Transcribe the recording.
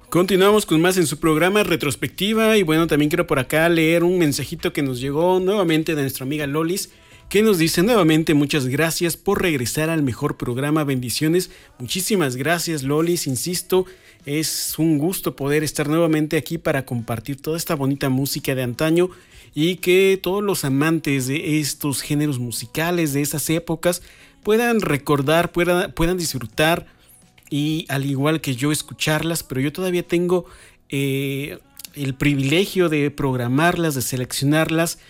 Continuamos con más en su programa Retrospectiva y bueno, también quiero por acá leer un mensajito que nos llegó nuevamente de nuestra amiga Lolis, que nos dice nuevamente muchas gracias por regresar al mejor programa, bendiciones. Muchísimas gracias Lolis, insisto, es un gusto poder estar nuevamente aquí para compartir toda esta bonita música de antaño y que todos los amantes de estos géneros musicales, de esas épocas, puedan recordar, puedan disfrutar y al igual que yo escucharlas, pero yo todavía tengo el privilegio de programarlas, de seleccionarlas